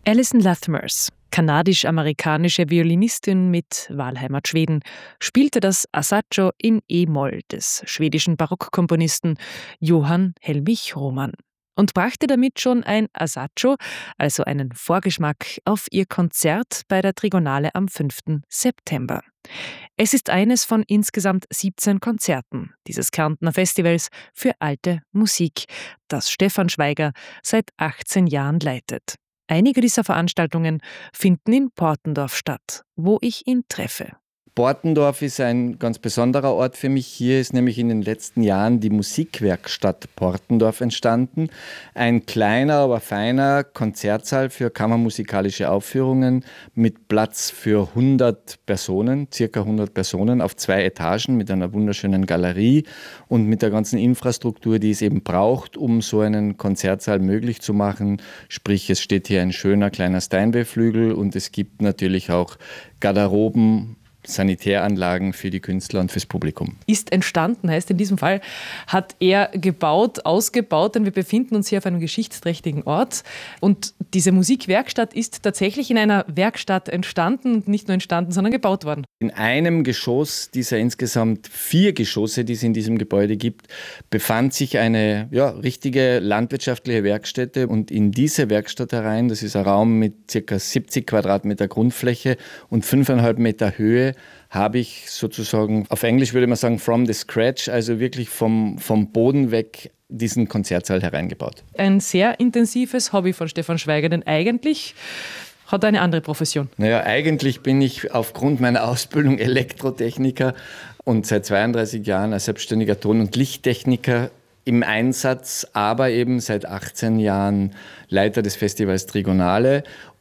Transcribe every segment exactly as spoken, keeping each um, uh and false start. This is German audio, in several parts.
Alison Lathmers, kanadisch-amerikanische Violinistin mit Wahlheimat Schweden, spielte das Assaggio in E-Moll des schwedischen Barockkomponisten Johann Helmich Roman und brachte damit schon ein Assaggio, also einen Vorgeschmack, auf ihr Konzert bei der Trigonale am fünften September. Es ist eines von insgesamt siebzehn Konzerten dieses Kärntner Festivals für alte Musik, das Stefan Schweiger seit achtzehn Jahren leitet. Einige dieser Veranstaltungen finden in Portendorf statt, wo ich ihn treffe. Portendorf ist ein ganz besonderer Ort für mich. Hier ist nämlich in den letzten Jahren die Musikwerkstatt Portendorf entstanden. Ein kleiner, aber feiner Konzertsaal für kammermusikalische Aufführungen mit Platz für hundert Personen, circa hundert Personen auf zwei Etagen mit einer wunderschönen Galerie und mit der ganzen Infrastruktur, die es eben braucht, um so einen Konzertsaal möglich zu machen. Sprich, es steht hier ein schöner kleiner Steinway-Flügel und es gibt natürlich auch Garderoben, Sanitäranlagen für die Künstler und fürs Publikum. Ist entstanden, heißt in diesem Fall, hat er gebaut, ausgebaut, denn wir befinden uns hier auf einem geschichtsträchtigen Ort. Und diese Musikwerkstatt ist tatsächlich in einer Werkstatt entstanden und nicht nur entstanden, sondern gebaut worden. In einem Geschoss dieser insgesamt vier Geschosse, die es in diesem Gebäude gibt, befand sich eine ja, richtige landwirtschaftliche Werkstätte. Und in diese Werkstatt herein, das ist ein Raum mit ca. siebzig Quadratmeter Grundfläche und fünfeinhalb Meter Höhe, habe ich sozusagen, auf Englisch würde man sagen, from the scratch, also wirklich vom, vom Boden weg diesen Konzertsaal hereingebaut. Ein sehr intensives Hobby von Stefan Schweiger, denn eigentlich hat er eine andere Profession. Naja, eigentlich bin ich aufgrund meiner Ausbildung Elektrotechniker und seit zweiunddreißig Jahren als selbstständiger Ton- und Lichttechniker im Einsatz, aber eben seit achtzehn Jahren Leiter des Festivals Trigonale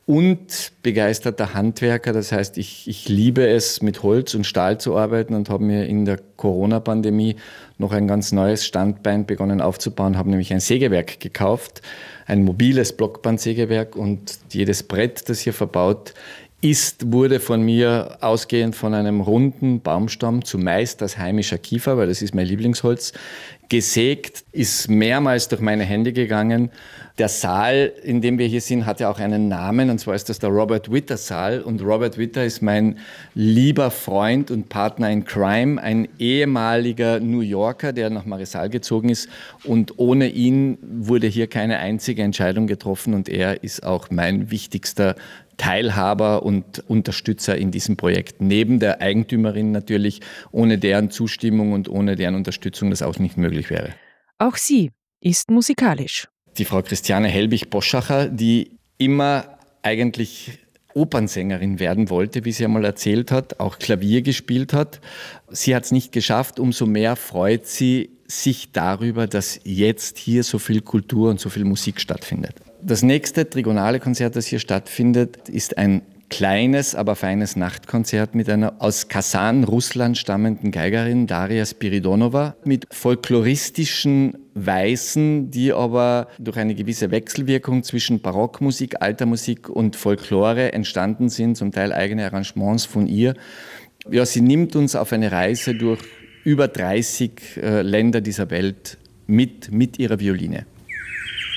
und begeisterter Handwerker. Das heißt, ich, ich liebe es, mit Holz und Stahl zu arbeiten und habe mir in der Corona-Pandemie noch ein ganz neues Standbein begonnen aufzubauen, habe nämlich ein Sägewerk gekauft, ein mobiles Blockbandsägewerk, und jedes Brett, das hier verbaut ist, wurde von mir ausgehend von einem runden Baumstamm, zumeist aus heimischer Kiefer, weil das ist mein Lieblingsholz, gesägt, ist mehrmals durch meine Hände gegangen. Der Saal, in dem wir hier sind, hat ja auch einen Namen, und zwar ist das der Robert Witter Saal. Und Robert Witter ist mein lieber Freund und Partner in Crime, ein ehemaliger New Yorker, der nach Marisal gezogen ist. Und ohne ihn wurde hier keine einzige Entscheidung getroffen, und er ist auch mein wichtigster Teilhaber und Unterstützer in diesem Projekt. Neben der Eigentümerin natürlich, ohne deren Zustimmung und ohne deren Unterstützung das auch nicht möglich wäre. Auch sie ist musikalisch. Die Frau Christiane Helbig-Boschacher, die immer eigentlich Opernsängerin werden wollte, wie sie einmal erzählt hat, auch Klavier gespielt hat. Sie hat es nicht geschafft, umso mehr freut sie sich darüber, dass jetzt hier so viel Kultur und so viel Musik stattfindet. Das nächste trigonale Konzert, das hier stattfindet, ist ein kleines, aber feines Nachtkonzert mit einer aus Kasan, Russland stammenden Geigerin, Daria Spiridonova, mit folkloristischen Weisen, die aber durch eine gewisse Wechselwirkung zwischen Barockmusik, alter Musik und Folklore entstanden sind, zum Teil eigene Arrangements von ihr. Ja, sie nimmt uns auf eine Reise durch über dreißig äh, Länder dieser Welt mit, mit ihrer Violine.